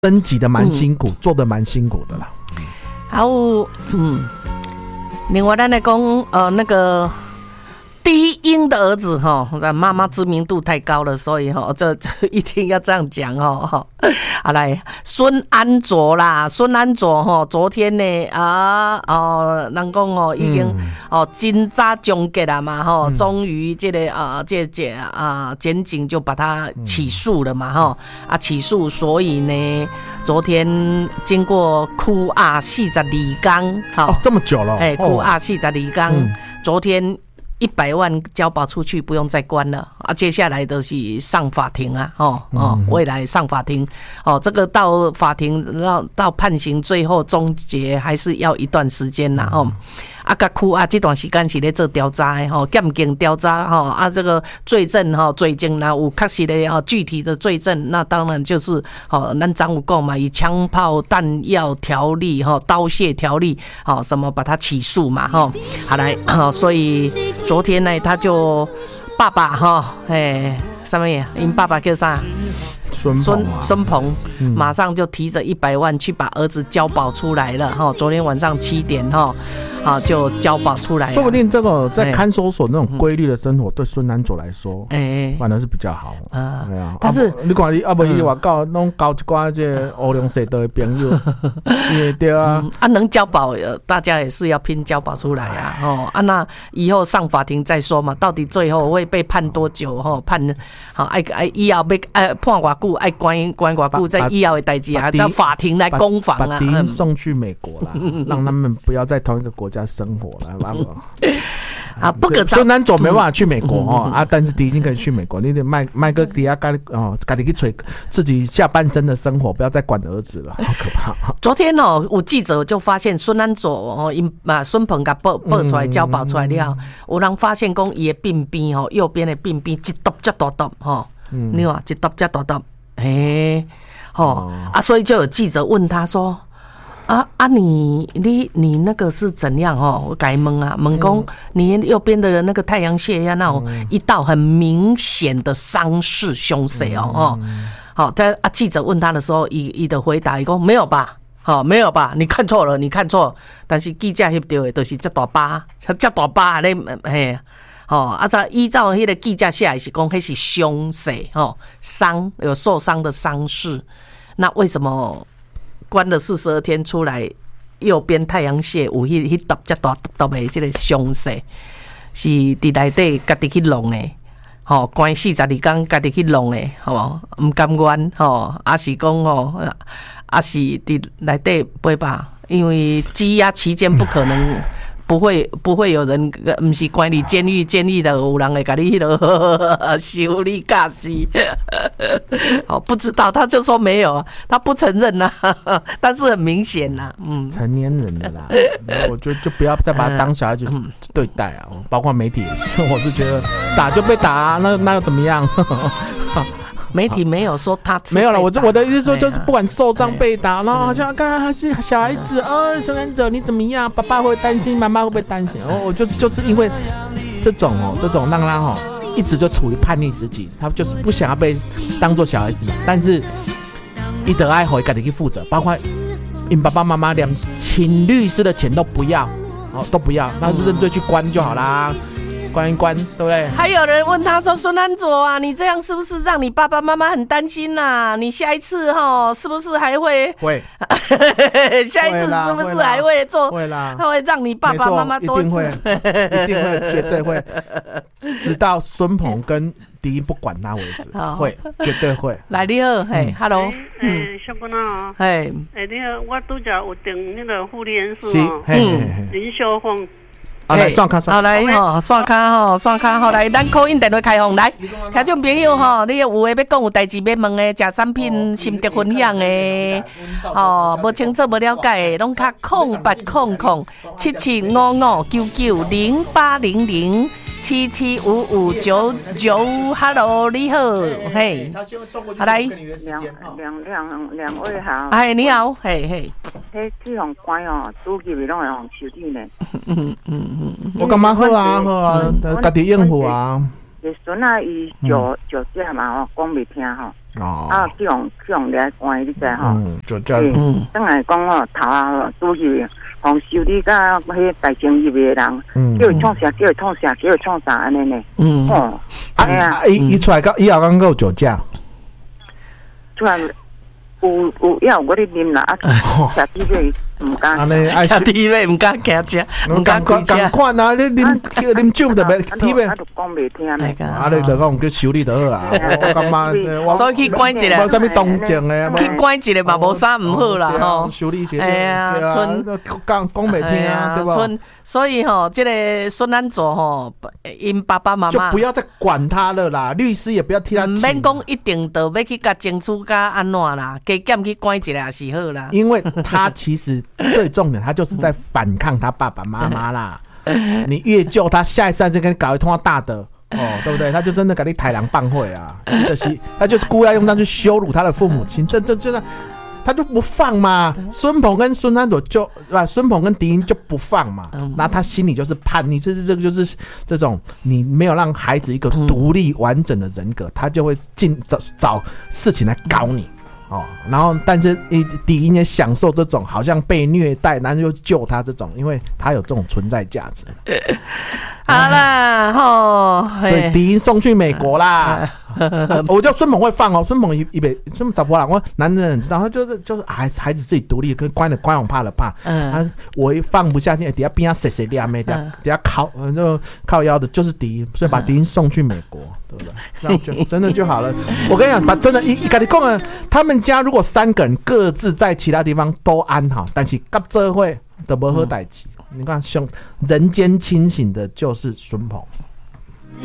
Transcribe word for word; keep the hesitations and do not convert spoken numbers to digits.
升级的蛮辛苦，嗯、做的蛮辛苦的啦。 还有，嗯，另外咱来讲，呃，那个。第一婴的儿子哈，妈妈知名度太高了，所以哈，这这一定要这样讲哈。好来，孙安卓啦，孙安卓哈，昨天呢啊哦，人讲哦已经、嗯、哦真早终结了嘛哈，终于这个啊这这啊检警就把他起诉了嘛哈啊起诉，所以呢，昨天经过哭啊四十二天， 哦这么久了， 哎哭啊四十二天，嗯、昨天。一百万交保出去，不用再关了啊！接下来都是上法庭啊，哦哦，未来上法庭哦，这个到法庭到到判刑最后终结，还是要一段时间啦哦。啊，甲区啊，这段时间是咧做调查的吼，检警调查吼啊，这个罪证吼，罪证啦有确实的吼，具体的罪证，那当然就是吼，咱张有讲嘛，以枪炮弹药条例吼、刀械条例吼，什么把他起诉嘛吼，好来吼，所以昨天呢，他就爸爸哈，哎，什么呀？因爸爸叫啥？孙孙孙鹏，马上就提着一百万去把儿子交保出来了哈。昨天晚上七点哈，啊就交保出来了。 说不定这个在看守所那种规律的生活，对孙安佐来说，哎，反而是比较好啊。对啊，但是你看你啊，不伊话搞弄搞一寡这乌龙蛇的朋友，也对啊。 啊，能交保，大家也是要拼交保出来啊。哦啊，那以后上法庭再说嘛，到底最后会被判多久？哈，判好爱爱以后被爱判偌久，爱关关偌久，在以后的代志啊，在法庭来攻防啊。 把敌人送去美国了，让他们不要在同一个国家生活了，好不好？啊，不可孙安佐没办法去美国哦啊，但是敌军可以去美国。你得卖卖个底下家哦，家己去吹自己下半生的生活，不要再管儿子了，好可怕。 昨天哦，有记者就发现孙安佐哦，因啊孙鹏甲报报出来交保出来了，有人发现讲伊的鬢边哦，右边的鬢边一坨这大坨哈，你看一坨这大坨，哎，哦啊，所以就有记者问他说。啊啊你你你那个是怎样哦？我改问啊，问讲你右边的那个太阳穴呀，那种一道很明显的伤势凶色哦哦。好，他啊记者问他的时候，伊伊的回答伊讲没有吧？好，没有吧？你看错了，你看错。但是记者翕到的都是这大疤，这大疤咧嘿。哦，啊，照依照迄个记者写的是讲，迄是凶色哦，伤有受伤的伤势。那为什么？关了四十二天出来，右边太阳穴有迄迄坨遮大坨的这个伤势，是伫内底家己去弄的，吼、哦，关四十二天家己去弄的，吼，唔甘愿，吼，啊是讲吼，啊是伫内底陪吧，因为羁押期间不可能。不会，不会有人，不是关你监狱，监狱的有人会给你那修理假死。哦，不知道，他就说没有啊，他不承认呐、啊，但是很明显呐、啊，嗯， 成年人的啦，我觉得就不要再把他当小孩子对待啊，包括媒体也是，我是觉得打就被打、啊，那那又怎么样？ 媒体没有说他没有了，我我的意思说，就是不管受伤被打，然后好像看他是小孩子，哦，生产者你怎么样？爸爸会担心，妈妈会不会担心？哦，我就是就是因为这种哦，这种让他哦一直就处于叛逆时期，他就是不想要被当做小孩子，但是伊得爱回家己去负责，包括因爸爸妈妈连请律师的钱都不要，哦都不要，那就认罪去关就好啦。关一关，对不对？ 还有人问他说：“孙安佐啊，你这样是不是让你爸爸妈妈很担心呐、啊？你下一次哈，是不是还会会？ 下一次是不是还会做？ 会啦， 他会让你爸爸妈妈多一定会，一定会，绝对会，直到孙鹏跟迪不管他为止，会，绝对会。 来，你好，嘿 ，Hello， 嗯，小姑娘哦， 嘿， 哎，你好，我拄则有订那个护理人士哦，嗯， 林秀凤。” 好来刷卡， 好来吼，刷卡吼，刷卡好来，咱call in电话开放来，听众朋友吼，你有话要讲有代志要问的，食产品心得分享的，吼，无清楚无了解的，拢卡空八空空七七五五九九零八零零七七五五九九 ，Hello， 你好，嘿，好来， 两两两两位好， 哎，你好，嘿嘿， 迄这种关哦，拄入去拢会用手机呢， 嗯嗯嗯。 我感觉好啊，好啊，家己应付啊。 个孙啊，伊酒酒驾嘛吼，讲袂听吼。哦。啊，去用去用来关，你知吼？ 嗯，酒驾。 嗯。等来讲吼，头啊拄去，从修理甲迄大情义的人，嗯，叫伊创啥，叫伊创啥，叫伊创啥安尼呢？嗯。哦。 啊啊！伊伊出来到以后，刚有酒驾。 出来有有要我咧啉啦，啊，下滴尾唔敢。 安尼爱下滴尾唔敢行车，唔敢开车。 共款啊！你啉啉酒就袂滴尾。 啊，就讲袂听咧。 啊，你就讲叫修理就好啊。我感觉， 所以去关一个， 无啥物动静诶。 去关一个嘛，无啥唔好啦吼。 修理些。 哎呀， 村讲讲袂听啊，对吧？ 村，所以吼，这个孙安佐吼，因爸爸妈妈就不要再管他了啦，律师也不要替他。 免讲一定都要去甲争取甲安怎啦，加减去关一下也是好啦。 因为他其实最重点，他就是在反抗他爸爸妈妈啦。你越救他，下一次再跟你搞一通大的哦，对不对？他就真的给你豺狼棒会啊！就是他就是故意要用这样去羞辱他的父母亲，这这就是他就不放嘛。孙鹏跟孙安佐就啊，孙鹏跟狄英就不放嘛。那他心里就是叛逆，这是这个就是这种你没有让孩子一个独立完整的人格，他就会进找找事情来搞你。哦，然后但是狄英也享受这种好像被虐待，然后又救他这种，因为他有这种存在价值。 好啦，吼， 所以狄英送去美国啦。我叫孙鹏会放哦，孙鹏一一辈孙鹏找不啦，我男人知道，他就是就是孩子孩子自己独立，跟关了关我怕了怕。嗯，啊、我一放不下去，底下边上谁谁亮没的，底下靠就靠腰的就是狄英，所以把狄英送去美国，对不对？那就真的就好了。我跟你讲，把真的一一跟你讲啊，他们家如果三个人各自在其他地方都安好，但是跟这会都不好代志。你看，兄人间清醒的就是孙鹏。